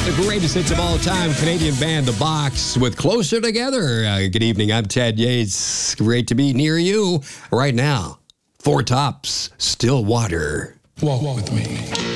The greatest hits of all time, Canadian band The Box with Closer Together. Good evening, I'm Ted Yates. Great to be near you right now. Four Tops, Still Water. Walk with me.